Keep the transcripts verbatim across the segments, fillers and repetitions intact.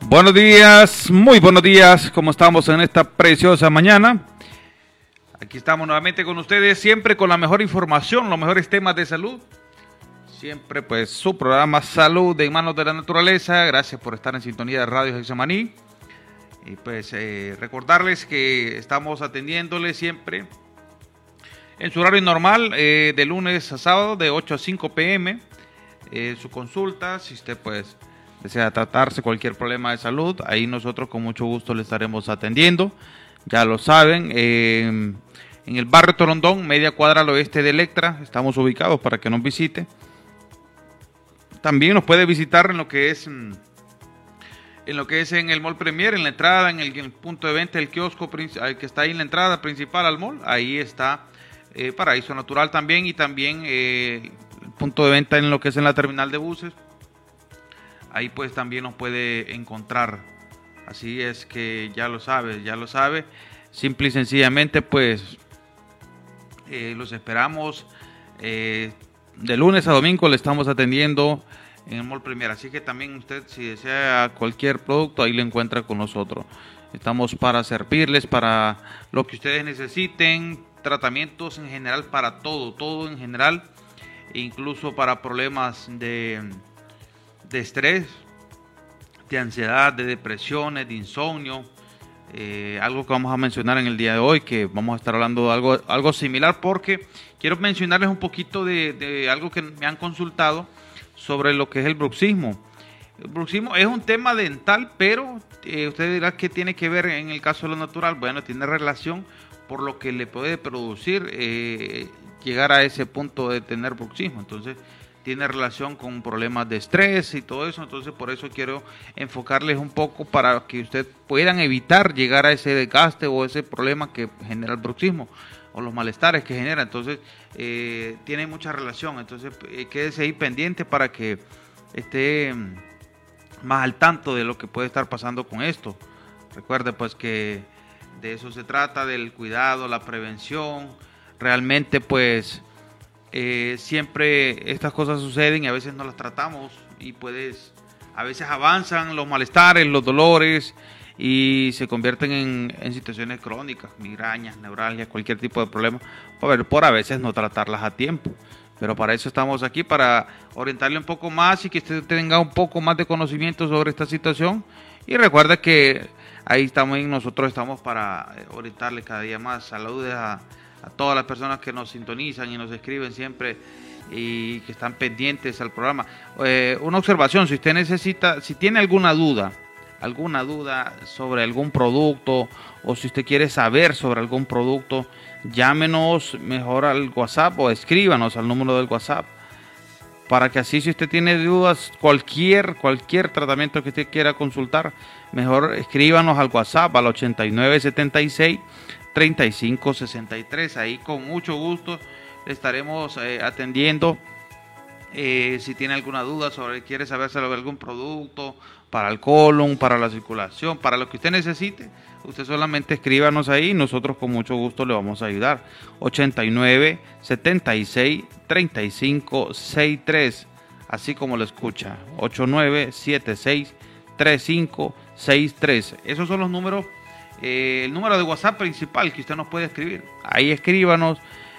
Buenos días, muy buenos días, ¿cómo estamos en esta preciosa mañana? Aquí estamos nuevamente con ustedes, siempre con la mejor información, los mejores temas de salud. Siempre pues su programa Salud en Manos de la Naturaleza. Gracias por estar en sintonía de Radio Getsemaní. Y pues eh, recordarles que estamos atendiéndoles siempre en su horario normal, eh, de lunes a sábado, de ocho a cinco pe eme. Eh, su consulta, si usted pues desea tratarse cualquier problema de salud, ahí nosotros con mucho gusto le estaremos atendiendo. Ya lo saben, eh, en el barrio Torondón, media cuadra al oeste de Electra, estamos ubicados para que nos visite. También nos puede visitar en lo que es en lo que es en el Mall Premier, en la entrada, en el, en el punto de venta, el kiosco que está ahí en la entrada principal al mall. Ahí está eh, Paraíso Natural también, y también eh, el punto de venta en lo que es en la terminal de buses. Ahí pues también nos puede encontrar. Así es que ya lo sabe, ya lo sabe. Simple y sencillamente pues eh, los esperamos. Eh, de lunes a domingo le estamos atendiendo en el Mall Premier. Así que también usted, si desea cualquier producto, ahí lo encuentra con nosotros. Estamos para servirles, para lo que ustedes necesiten. Tratamientos en general para todo, todo en general. Incluso para problemas de... de estrés, de ansiedad, de depresiones, de insomnio, eh, algo que vamos a mencionar en el día de hoy, que vamos a estar hablando de algo, algo similar, porque quiero mencionarles un poquito de, de algo que me han consultado sobre lo que es el bruxismo. El bruxismo es un tema dental, pero eh, usted dirá que tiene que ver en el caso de lo natural. Bueno, tiene relación por lo que le puede producir eh, llegar a ese punto de tener bruxismo. Entonces, tiene relación con problemas de estrés y todo eso. Entonces por eso quiero enfocarles un poco para que ustedes puedan evitar llegar a ese desgaste o ese problema que genera el bruxismo o los malestares que genera. Entonces eh, tiene mucha relación. Entonces eh, quédese ahí pendiente para que esté más al tanto de lo que puede estar pasando con esto. Recuerde pues que de eso se trata, del cuidado, la prevención. Realmente pues Eh, siempre estas cosas suceden y a veces no las tratamos, y puedes, a veces avanzan los malestares, los dolores, y se convierten en, en situaciones crónicas, migrañas, neuralgias, cualquier tipo de problema, por, por a veces no tratarlas a tiempo. Pero para eso estamos aquí, para orientarle un poco más y que usted tenga un poco más de conocimiento sobre esta situación. Y recuerda que ahí estamos, nosotros estamos para orientarle cada día más. Saludos a a todas las personas que nos sintonizan y nos escriben siempre y que están pendientes al programa. Eh, una observación: si usted necesita, si tiene alguna duda, alguna duda sobre algún producto, o si usted quiere saber sobre algún producto, llámenos mejor al WhatsApp o escríbanos al número del WhatsApp, para que así, si usted tiene dudas, cualquier, cualquier tratamiento que usted quiera consultar, mejor escríbanos al WhatsApp al ochenta y nueve setenta y seis treinta y cinco sesenta y tres. Ahí con mucho gusto le estaremos eh, atendiendo. Eh, si tiene alguna duda sobre, quiere saber sobre algún producto para el colon, para la circulación, para lo que usted necesite, usted solamente escríbanos ahí, nosotros con mucho gusto le vamos a ayudar. ochenta y nueve setenta y seis treinta y cinco sesenta y tres, así como lo escucha, ochenta y nueve setenta y seis treinta y cinco sesenta y tres. Esos son los números. Eh, el número de WhatsApp principal que usted nos puede escribir. Ahí escríbanos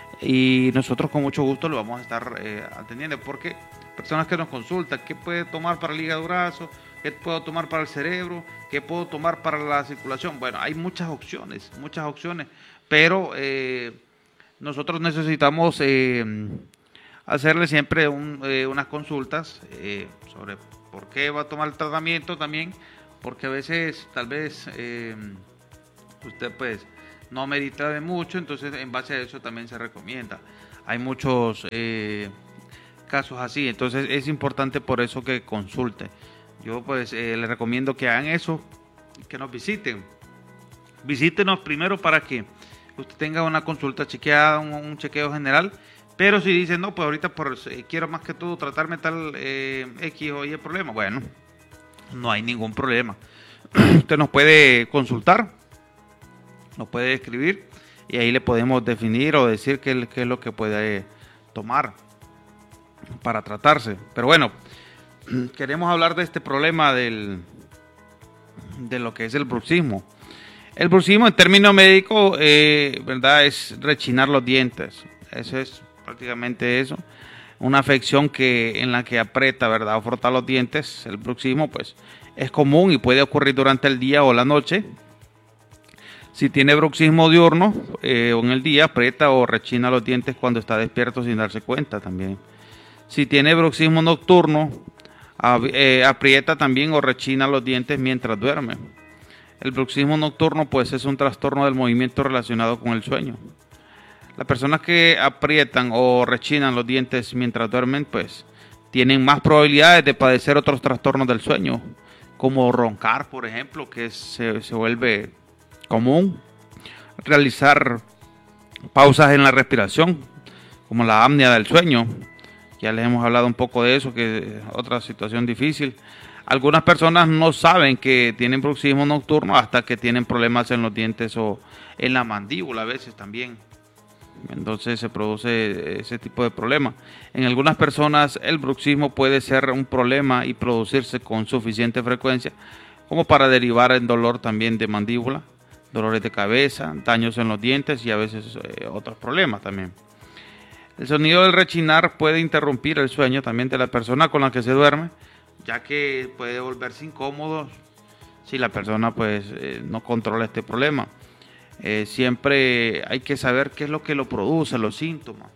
y nosotros con mucho gusto lo vamos a estar eh, atendiendo, porque personas que nos consultan, ¿qué puede tomar para el hígado graso? ¿Qué puedo tomar para el cerebro? ¿Qué puedo tomar para la circulación? Bueno, hay muchas opciones, muchas opciones, pero eh, nosotros necesitamos eh, hacerle siempre un, eh, unas consultas eh, sobre por qué va a tomar el tratamiento también, porque a veces tal vez eh, usted pues no medita de mucho, entonces en base a eso también se recomienda. Hay muchos eh, casos así, entonces es importante por eso que consulte. Yo pues eh, le recomiendo que hagan eso, que nos visiten. Visítenos primero para que usted tenga una consulta chequeada, un, un chequeo general. Pero si dicen, no, pues ahorita por, eh, quiero más que todo tratarme tal eh, X o Y problema, bueno, no hay ningún problema. Usted nos puede consultar, nos puede escribir y ahí le podemos definir o decir qué, qué es lo que puede tomar para tratarse. Pero bueno, queremos hablar de este problema del, de lo que es el bruxismo. El bruxismo en términos médicos, eh, ¿verdad? Es rechinar los dientes. Eso es prácticamente eso. Una afección que en la que aprieta, ¿verdad? O frota los dientes. El bruxismo, pues, es común y puede ocurrir durante el día o la noche. Si tiene bruxismo diurno eh, o en el día, aprieta o rechina los dientes cuando está despierto sin darse cuenta también. Si tiene bruxismo nocturno, eh, aprieta también o rechina los dientes mientras duerme. El bruxismo nocturno pues es un trastorno del movimiento relacionado con el sueño. Las personas que aprietan o rechinan los dientes mientras duermen pues tienen más probabilidades de padecer otros trastornos del sueño, como roncar, por ejemplo, que se, se vuelve común. Realizar pausas en la respiración, como la apnea del sueño. Ya les hemos hablado un poco de eso, que es otra situación difícil. Algunas personas no saben que tienen bruxismo nocturno hasta que tienen problemas en los dientes o en la mandíbula a veces también. Entonces se produce ese tipo de problema. En algunas personas el bruxismo puede ser un problema y producirse con suficiente frecuencia como para derivar en dolor también de mandíbula, dolores de cabeza, daños en los dientes y a veces eh, otros problemas también. El sonido del rechinar puede interrumpir el sueño también de la persona con la que se duerme, ya que puede volverse incómodo si la persona pues eh, no controla este problema. Eh, siempre hay que saber qué es lo que lo produce, los síntomas.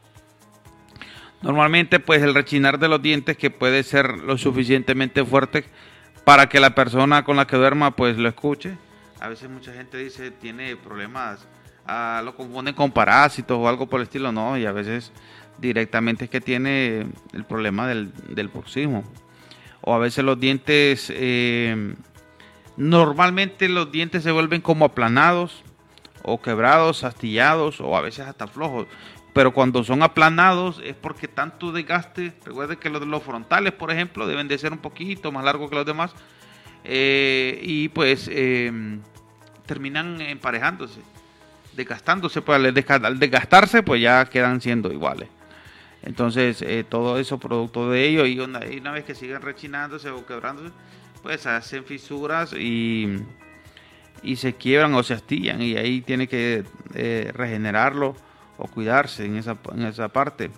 Normalmente pues el rechinar de los dientes, que puede ser lo suficientemente fuerte para que la persona con la que duerma pues lo escuche. A veces mucha gente dice tiene problemas, ah, lo confunden con parásitos o algo por el estilo, no, y a veces directamente es que tiene el problema del, del bruxismo. O a veces los dientes, eh, normalmente los dientes se vuelven como aplanados o quebrados, astillados o a veces hasta flojos. Pero cuando son aplanados es porque tanto desgaste. Recuerden que los de los frontales, por ejemplo, deben de ser un poquito más largos que los demás. Eh, y pues eh, terminan emparejándose, desgastándose. Pues al desgastarse pues ya quedan siendo iguales. Entonces eh, todo eso producto de ello, y una, y una vez que siguen rechinándose o quebrándose, pues hacen fisuras y, y se quiebran o se astillan, y ahí tiene que eh, regenerarlo o cuidarse en esa, en esa parte.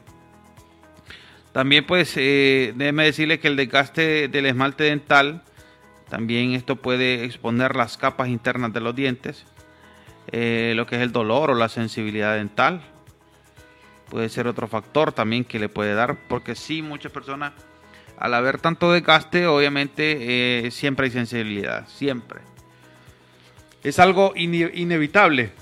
También pues eh, déjeme decirle que el desgaste del esmalte dental, también esto puede exponer las capas internas de los dientes, eh, lo que es el dolor o la sensibilidad dental. Puede ser otro factor también que le puede dar, porque sí, muchas personas al haber tanto desgaste, obviamente eh, siempre hay sensibilidad, siempre. Es algo ine- inevitable.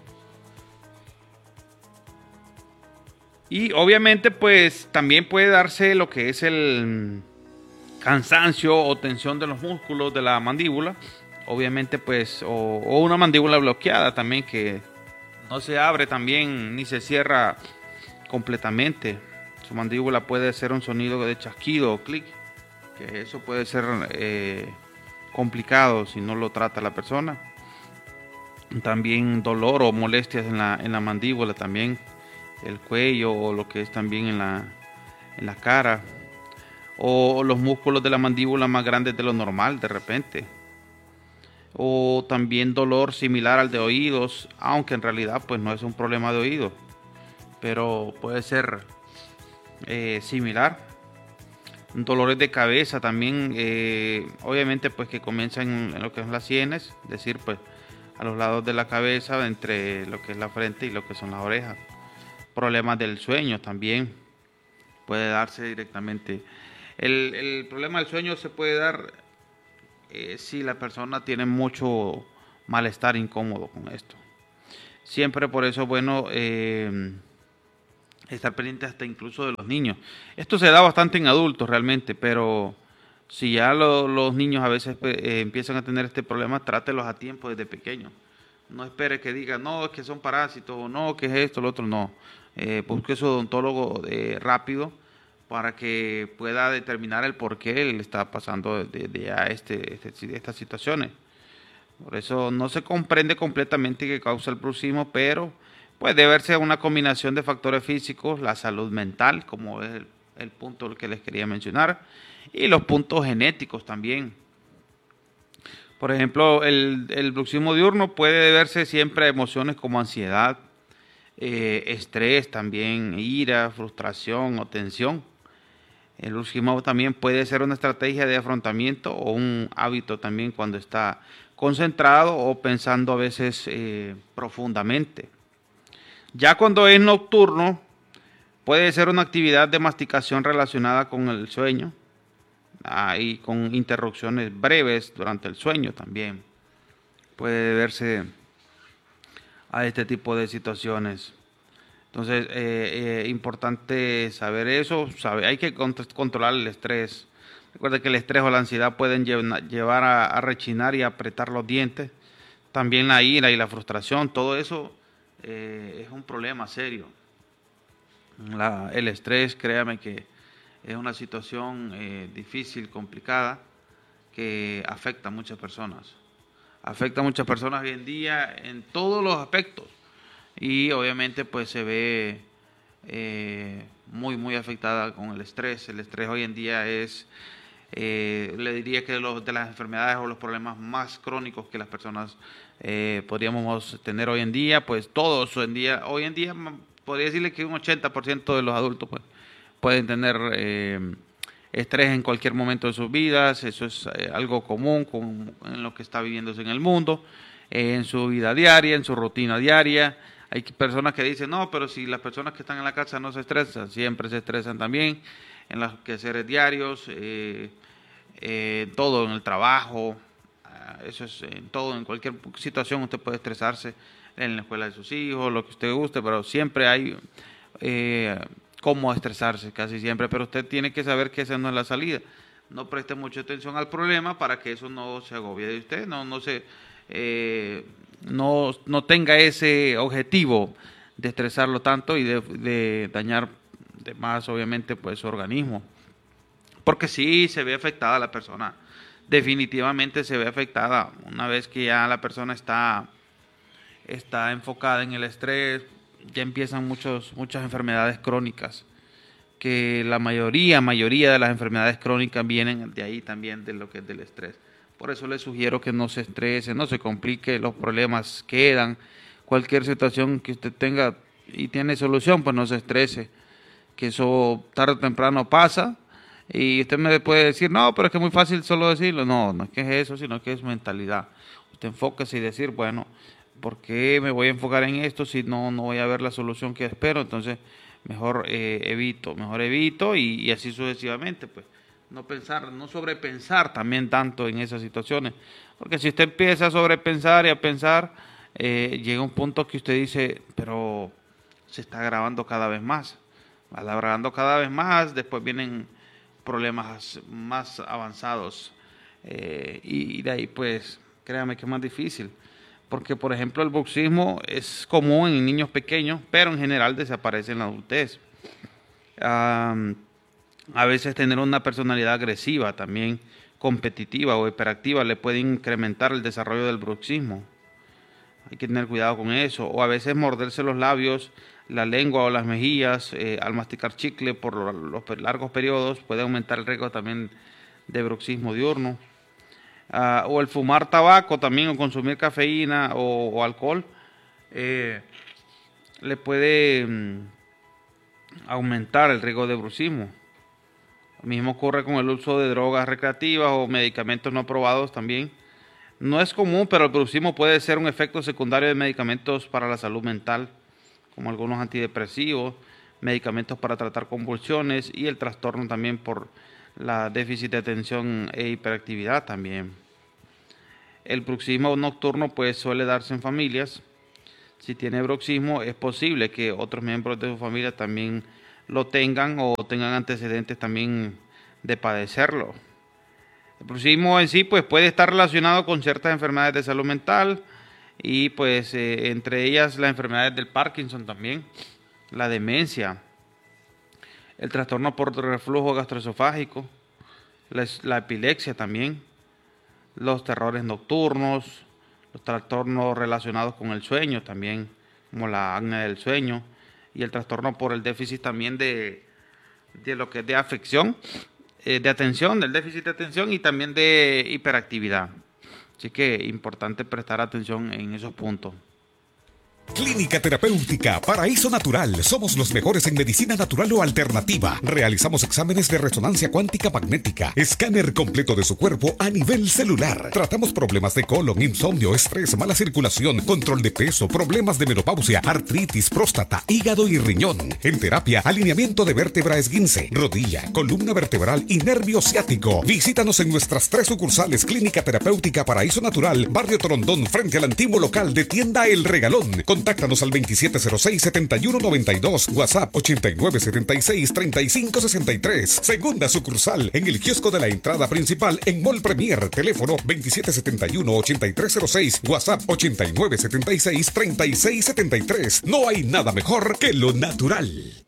Y obviamente pues también puede darse lo que es el cansancio o tensión de los músculos de la mandíbula. Obviamente pues, o, o una mandíbula bloqueada también, que no se abre también ni se cierra completamente. Su mandíbula puede hacer un sonido de chasquido o clic, que eso puede ser eh, complicado si no lo trata la persona. También dolor o molestias en la, en la mandíbula, también el cuello, o lo que es también en la, en la cara, o los músculos de la mandíbula más grandes de lo normal de repente, o también dolor similar al de oídos, aunque en realidad pues no es un problema de oído, pero puede ser eh, similar. Dolores de cabeza también, eh, obviamente pues que comienzan en, en lo que son las sienes, es decir, pues a los lados de la cabeza, entre lo que es la frente y lo que son las orejas. Problemas del sueño también puede darse directamente. El, el problema del sueño se puede dar eh, si la persona tiene mucho malestar, incómodo con esto. Siempre por eso es bueno eh, estar pendiente hasta incluso de los niños. Esto se da bastante en adultos realmente, pero si ya lo, los niños a veces eh, empiezan a tener este problema, trátelos a tiempo desde pequeños. No espere que diga, no, es que son parásitos, o no, que es esto, lo otro, no. Eh, busque su odontólogo eh, rápido para que pueda determinar el por qué le está pasando de, de a este, este, estas situaciones. Por eso no se comprende completamente qué causa el bruxismo, pero puede verse una combinación de factores físicos, la salud mental, como es el, el punto que les quería mencionar, y los puntos genéticos también. Por ejemplo, el, el bruxismo diurno puede deberse siempre a emociones como ansiedad, eh, estrés también, ira, frustración o tensión. El bruxismo también puede ser una estrategia de afrontamiento o un hábito también cuando está concentrado o pensando a veces eh, profundamente. Ya cuando es nocturno, puede ser una actividad de masticación relacionada con el sueño ah, y con interrupciones breves durante el sueño también. Puede deberse a este tipo de situaciones. Entonces, eh, eh, importante saber eso, sabe, hay que controlar el estrés. Recuerda que el estrés o la ansiedad pueden llevar a, a rechinar y a apretar los dientes. También la ira y la frustración, todo eso eh, es un problema serio. La, el estrés, créame que es una situación eh, difícil, complicada, que afecta a muchas personas. Afecta a muchas personas hoy en día en todos los aspectos. Y obviamente pues se ve eh, muy muy afectada con el estrés. El estrés hoy en día es, eh, le diría que de, los, de las enfermedades o los problemas más crónicos que las personas eh, podríamos tener hoy en día, pues todos hoy en día, hoy en día podría decirle que un ochenta por ciento de los adultos pues, pueden tener eh, estrés en cualquier momento de sus vidas. Eso es eh, algo común con, en lo que está viviéndose en el mundo, eh, en su vida diaria, en su rutina diaria. Hay personas que dicen, no, pero si las personas que están en la casa no se estresan, siempre se estresan también en los quehaceres diarios, eh, eh, todo en el trabajo, eso es en todo, en cualquier situación usted puede estresarse, en la escuela de sus hijos, lo que usted guste, pero siempre hay eh, cómo estresarse, casi siempre, pero usted tiene que saber que esa no es la salida. No preste mucha atención al problema para que eso no se agobie de usted, no, no se... Eh, no, no tenga ese objetivo de estresarlo tanto y de, de dañar de más obviamente pues su organismo, porque sí se ve afectada la persona, definitivamente se ve afectada una vez que ya la persona está está enfocada en el estrés. Ya empiezan muchos muchas enfermedades crónicas, que la mayoría mayoría de las enfermedades crónicas vienen de ahí también, de lo que es del estrés. Por eso les sugiero que no se estrese, no se complique, los problemas quedan. Cualquier situación que usted tenga y tiene solución, pues no se estrese, que eso tarde o temprano pasa. Y usted me puede decir, no, pero es que es muy fácil solo decirlo. No, no es que es eso, sino que es mentalidad. Usted enfóquese y decir, bueno, ¿por qué me voy a enfocar en esto si no, no voy a ver la solución que espero? Entonces, mejor eh, evito, mejor evito y, y así sucesivamente, pues. No pensar, no sobrepensar también tanto en esas situaciones, porque si usted empieza a sobrepensar y a pensar, eh, llega un punto que usted dice, pero se está agravando cada vez más, va agravando cada vez más, después vienen problemas más avanzados, eh, y, y de ahí pues, créame que es más difícil, porque por ejemplo el bruxismo es común en niños pequeños, pero en general desaparece en la adultez. Um, A veces tener una personalidad agresiva, también competitiva o hiperactiva, le puede incrementar el desarrollo del bruxismo. Hay que tener cuidado con eso. O a veces morderse los labios, la lengua o las mejillas eh, al masticar chicle por los largos periodos puede aumentar el riesgo también de bruxismo diurno. Uh, o el fumar tabaco también, o consumir cafeína o, o alcohol, eh, le puede mm, aumentar el riesgo de bruxismo. Lo mismo ocurre con el uso de drogas recreativas o medicamentos no aprobados también. No es común, pero el bruxismo puede ser un efecto secundario de medicamentos para la salud mental, como algunos antidepresivos, medicamentos para tratar convulsiones y el trastorno también por la déficit de atención e hiperactividad también. El bruxismo nocturno pues suele darse en familias. Si tiene bruxismo, es posible que otros miembros de su familia también lo tengan o tengan antecedentes también de padecerlo. El bruxismo en sí pues puede estar relacionado con ciertas enfermedades de salud mental y pues eh, entre ellas las enfermedades del Parkinson también, la demencia, el trastorno por reflujo gastroesofágico, la, la epilepsia también, los terrores nocturnos, los trastornos relacionados con el sueño también, como la apnea del sueño, y el trastorno por el déficit también de, de lo que es de afección, eh, de atención, del déficit de atención y también de hiperactividad. Así que importante prestar atención en esos puntos. Clínica Terapéutica Paraíso Natural. Somos los mejores en medicina natural o alternativa. Realizamos exámenes de resonancia cuántica magnética, escáner completo de su cuerpo a nivel celular. Tratamos problemas de colon, insomnio, estrés, mala circulación, control de peso, problemas de menopausia, artritis, próstata, hígado y riñón. En terapia, alineamiento de vértebra esguince, rodilla, columna vertebral y nervio ciático. Visítanos en nuestras tres sucursales. Clínica Terapéutica Paraíso Natural, Barrio Torondón, frente al antiguo local de Tienda El Regalón. Contáctanos al veintisiete cero seis, setenta y uno noventa y dos, WhatsApp ochenta y nueve setenta y seis, treinta y cinco sesenta y tres. Segunda sucursal en el kiosco de la entrada principal en Mall Premier. Teléfono veintisiete setenta y uno, ochenta y tres cero seis, WhatsApp ochenta y nueve setenta y seis, treinta y seis setenta y tres. No hay nada mejor que lo natural.